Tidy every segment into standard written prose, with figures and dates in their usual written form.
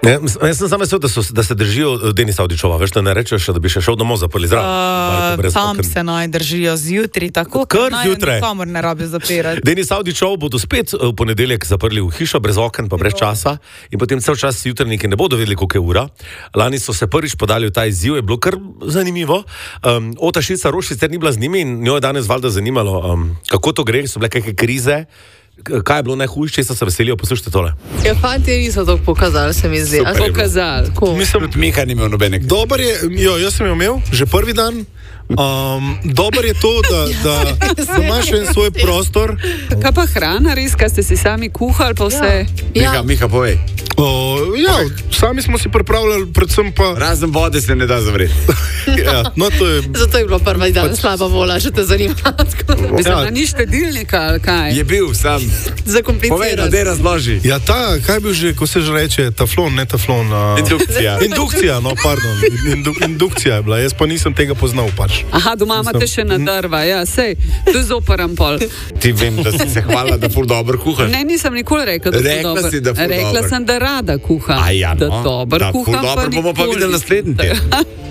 Jaz sem sam vesel, da se držijo Denisa Avdićova, veš, da ne rečeš, da bi še šel domov zaprli zraven. Tam se naj držijo zjutraj, tako kar zjutraj. Nikomor ne rabi zapirati. Denis Avdićov bodo spet v ponedeljek zaprli v hišo, brez oken, pa brez časa in potem cel čas jutranjiki ne bodo vedeli, koliko je ura. Lani so se prvič podali v ta izziv, je bilo kar zanimivo. Ota Šica Roš sicer ni bila z njimi in njo je danes valjda zanimalo, kako to gre, so bile kakšne krize. Kaj je bilo najhujše, če se veselijo? Poslušajte tole. Ja, fanti niso to pokazali, se mi zdi. Pokazali. Mislim, da Miha ni imel nobenek. Dober je, jaz sem jo imel, že prvi dan. Dober je to, da imaš en svoj prostor. Kaj pa hrana, res, kaj ste si sami kuhali, pa vse? Ja. Miha, povej. Sami smo si pripravljali, predvsem pa... Razen vode se ne da zavreti. Zato je bilo prvi dan slaba vola, če te zanima. Mislim, ni štedilnika, ali kaj? Je bil sam. Zakompliciran. Povej, da razloži. Ja, kaj je bil že, ko se že reče, teflon, ne teflon. Indukcija. Indukcija, indukcija je bila, jaz pa nisem tega poznal pač. Aha, doma imate še na drva, ja, sej, to je zoparan pol. Ti vem, da si se hvala, da ful dobro kuhaš. Ne, nisem nikoli rekla, da ful dobro. Rekla si, da ful dobro. Rekla sem, da rada kuham. Da dobro kuham, pa nikoli. Bomo pa videli naslednji teden.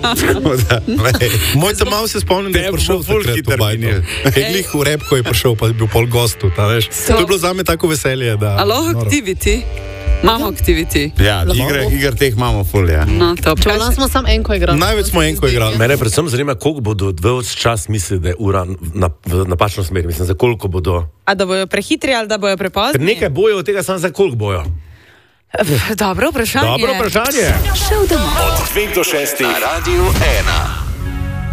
Moj tam malo se spomnim, da je prišel takrat v bajno. Glih v Repko je prišel, pa je bil pol gostu, ta veš. To je bilo zame tako veselje, da... Aloha activity. Imamo activity. Ja, igr teh imamo ful, ja. No, top. Čevala smo samo enko igrali. Največ smo enko igrali. Mene predvsem zanima, koliko bodo ves čas mislili, da je ura v napačno smer. Mislim, za koliko bodo... A da bojo prehitri ali da bojo prepozni? Nekaj bojo od tega, samo za koliko bojo. Dobro vprašanje. Dobro vprašanje. Šel domov. Od 2 do 6 na Radiu 1.